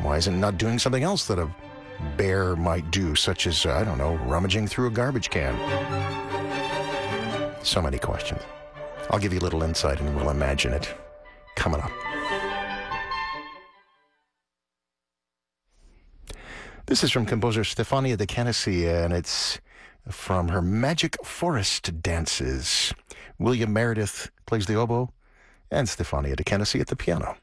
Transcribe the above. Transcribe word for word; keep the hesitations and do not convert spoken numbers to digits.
Why isn't it not doing something else that a bear might do, such as, uh, I don't know, rummaging through a garbage can? So many questions. I'll give you a little insight and we'll imagine it. Coming up. This is from composer Stefania de Canisi, and it's from her Magic Forest Dances. William Meredith plays the oboe, and Stefania de Canisi at the piano.